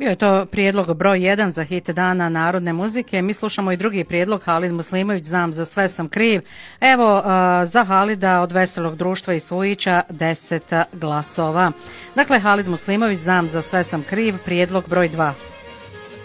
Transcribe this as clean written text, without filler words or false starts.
Bio je to prijedlog broj 1 za hit dana narodne muzike. Mi slušamo i drugi prijedlog, Halid Muslimović, Znam za sve sam kriv. Evo, za Halida od Veselog društva iz Vujića 10 glasova. Dakle, Halid Muslimović, Znam za sve sam kriv, prijedlog broj 2.